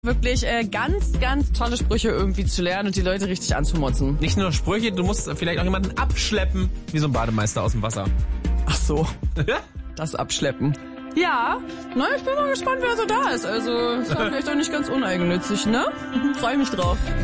Wirklich ganz, ganz tolle Sprüche irgendwie zu lernen und die Leute richtig anzumotzen. Nicht nur Sprüche, du musst vielleicht auch jemanden abschleppen, wie so ein Bademeister aus dem Wasser. Ach so, das Abschleppen. Ja, ich bin mal gespannt, wer so da ist. Also, ist ja vielleicht auch nicht ganz uneigennützig, ne? Freue mich drauf.